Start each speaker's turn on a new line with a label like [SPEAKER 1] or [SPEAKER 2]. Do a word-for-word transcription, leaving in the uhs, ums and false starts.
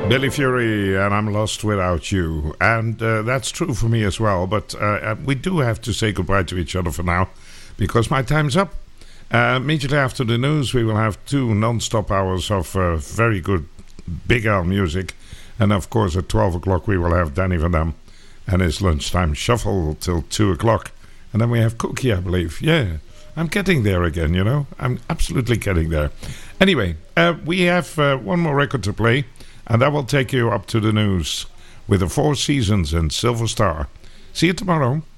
[SPEAKER 1] Billy Fury and I'm Lost Without You. And uh, that's true for me as well. But uh, we do have to say goodbye to each other for now because my time's up. Uh, immediately after the news, we will have two non-stop hours of uh, very good Big L music. And of course, at twelve o'clock, we will have Danny Van Dam and his lunchtime shuffle till two o'clock. And then we have Cookie, I believe. Yeah, I'm getting there again, you know. I'm absolutely getting there. Anyway, uh, we have uh, one more record to play. And that will take you up to the news with the Four Seasons and Silver Star. See you tomorrow.